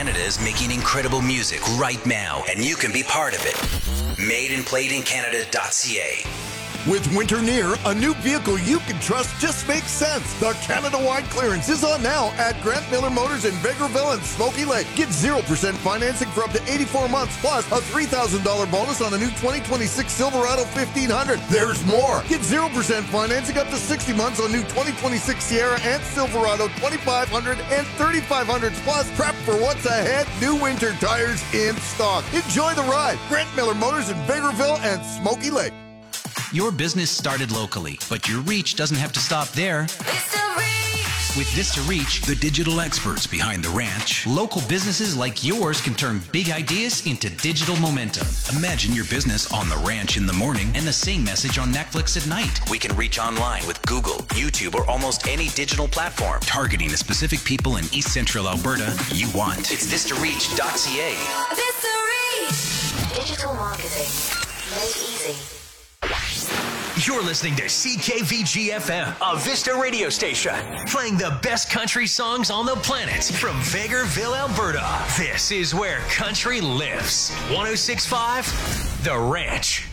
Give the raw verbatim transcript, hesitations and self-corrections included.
Canada is making incredible music right now, and you can be part of it. made and played in canada dot c a. With winter near, a new vehicle you can trust just makes sense. The Canada-wide clearance is on now at Grant Miller Motors in Vegreville and Smoky Lake. Get zero percent financing for up to eighty-four months, plus a three thousand dollars bonus on a new twenty twenty-six Silverado fifteen hundred. There's more. Get zero percent financing up to sixty months on new twenty twenty-six Sierra and Silverado twenty-five hundred and thirty-five hundreds, plus prep for what's ahead. New winter tires in stock. Enjoy the ride. Grant Miller Motors in Vegreville and Smoky Lake. Your business started locally, but your reach doesn't have to stop there. Vista Reach. With Vista Reach, The digital experts behind the ranch. local businesses like yours can turn big ideas into digital momentum. Imagine your business on the ranch in the morning. And the same message on Netflix at night. We can reach online with Google, YouTube, or almost any digital platform, targeting the specific people in East Central Alberta you want. It's vista reach dot c a. Vista Reach. Digital marketing made easy. You're listening to C K V G F M, a Vista radio station, playing the best country songs on the planet from Vegreville, Alberta. This is where country lives. one oh six point five The Ranch.